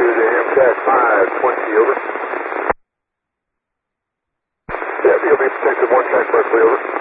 to the MCAT 520, over. Yeah, you'll be protected 1 track Berkeley, over.